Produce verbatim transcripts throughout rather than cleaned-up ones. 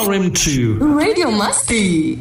R M two radio मस्ती।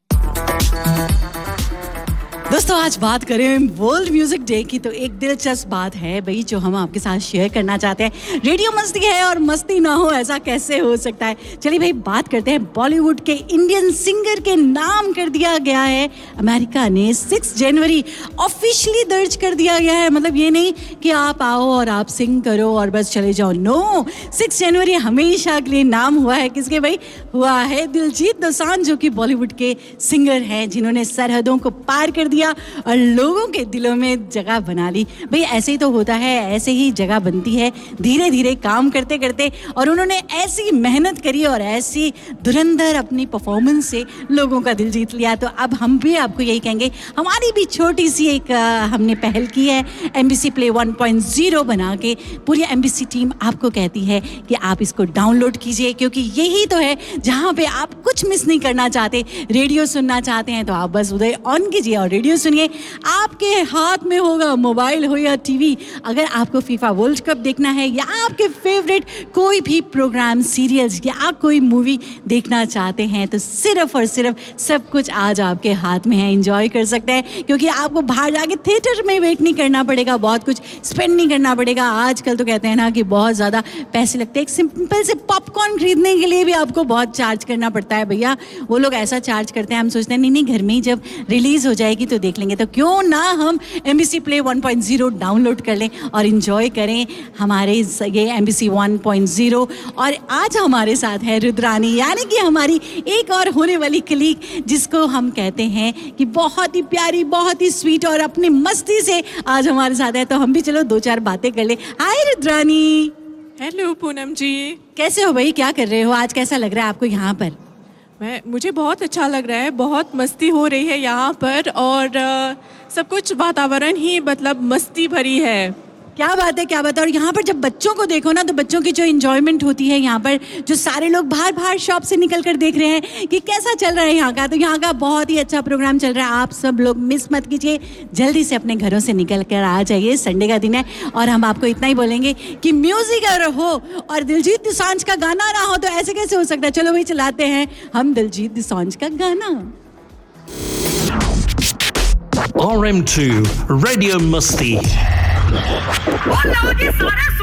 दोस्तों आज बात करें वर्ल्ड म्यूजिक डे की तो एक दिलचस्प बात है भाई जो हम आपके साथ शेयर करना चाहते हैं। रेडियो मस्ती है और मस्ती ना हो ऐसा कैसे हो सकता है। चलिए भाई बात करते हैं बॉलीवुड के इंडियन सिंगर के नाम कर दिया गया है अमेरिका ने सिक्स जनवरी ऑफिशियली दर्ज कर दिया गया है। मतलब ये नहीं कि आप आओ और आप सिंग करो और बस चले जाओ, नो, सिक्स जनवरी हमेशा के लिए नाम हुआ है किसके भाई, हुआ है दिलजीत दोसांझ जो कि बॉलीवुड के सिंगर हैं जिन्होंने सरहदों को पार कर दिया और लोगों के दिलों में जगह बना ली। भाई ऐसे ही तो होता है, ऐसे ही जगह बनती है धीरे धीरे काम करते करते। और उन्होंने ऐसी मेहनत करी और ऐसी धुरंधर अपनी परफॉर्मेंस से लोगों का दिल जीत लिया। तो अब हम भी आपको यही कहेंगे, हमारी भी छोटी सी एक आ, हमने पहल की है MBC play one point zero बना के। पूरी एमबीसी टीम आपको कहती है कि आप इसको डाउनलोड कीजिए क्योंकि यही तो है जहाँ पे आप कुछ मिस नहीं करना चाहते। रेडियो सुनना चाहते हैं तो आप बस उदय ऑन कीजिए और रेडियो सुनिए। आपके हाथ में होगा मोबाइल हो या टीवी। अगर आपको फीफा वर्ल्ड कप देखना है या आपके फेवरेट कोई भी प्रोग्राम, सीरियल्स या कोई मूवी देखना चाहते हैं तो सिर्फ और सिर्फ सब कुछ आज आपके हाथ में है। एंजॉय कर सकते हैं क्योंकि आपको बाहर जाके थिएटर में वेट नहीं करना पड़ेगा, बहुत कुछ स्पेंड नहीं करना पड़ेगा। आजकल तो कहते हैं ना कि बहुत ज़्यादा पैसे लगते हैं। एक सिंपल से पॉपकॉर्न खरीदने के लिए भी आपको बहुत चार्ज करना पड़ता है भैया। वो लोग ऐसा चार्ज करते हैं, हम सोचते हैं नहीं नहीं घर में ही जब रिलीज़ हो जाएगी तो देख लेंगे। तो क्यों ना हम MBC play one point zero download कर लें और एंजॉय करें हमारे ये एमबीसी वन पॉइंट ज़ीरो। और आज हमारे साथ है रुद्रानी, यानी कि हमारी एक और होने वाली कलीग जिसको हम कहते हैं कि बहुत ही प्यारी, बहुत ही स्वीट और अपनी मस्ती से आज हमारे साथ है। तो हम भी चलो दो चार बातें कर ले। हाय रुद्रानी। हेलो पूनम जी, कैसे हो भाई, क्या कर रहे हो आज, कैसा लग रहा है आपको यहाँ पर? मैं मुझे बहुत अच्छा लग रहा है, बहुत मस्ती हो रही है यहाँ पर और आ, सब कुछ वातावरण ही मतलब मस्ती भरी है। क्या बात है, क्या बात है। और यहाँ पर जब बच्चों को देखो ना तो बच्चों की जो इंजॉयमेंट होती है यहाँ पर, जो सारे लोग बाहर बाहर शॉप से निकल कर देख रहे हैं कि कैसा चल रहा है यहाँ का, तो यहाँ का बहुत ही अच्छा प्रोग्राम चल रहा है। आप सब लोग मिस मत कीजिए, जल्दी से अपने घरों से निकल कर आ जाइए। संडे का दिन है और हम आपको इतना ही बोलेंगे कि म्यूजिक अगर हो और दिलजीत दोसांझ का गाना ना हो तो ऐसे कैसे हो सकता है। चलो भाई चलाते हैं हम दिलजीत दोसांझ का गाना। R M two Radio Musty। सारे